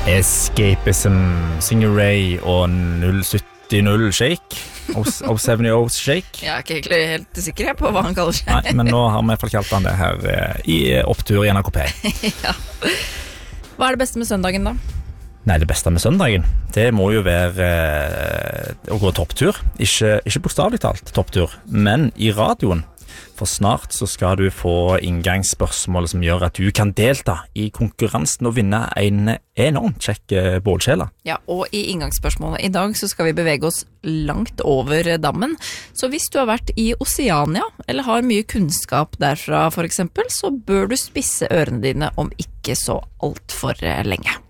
Escapism, Stingray og 070 Shake. 070 Shake. Jeg ikke egentlig helt sikker på hva han kaller seg. Nei, men nå har vi i hvert fall kalt han det her i opptur i NRK P. Ja. Hva det beste med søndagen da? Nei, det beste med søndagen, det må jo være å gå topptur. Ikke bokstavelig talt topptur, men i radioen. For snart så skal du få inngangsspørsmål som gjør at du kan delta i konkurransen og vinne en enormt kjekk bålkjele. Ja, og i inngangsspørsmålet i dag så skal vi bevege oss langt over dammen. Så hvis du har vært i Oceania, eller har mye kunnskap derfra for eksempel, så bør du spisse ørene dine om ikke så alt for lenge.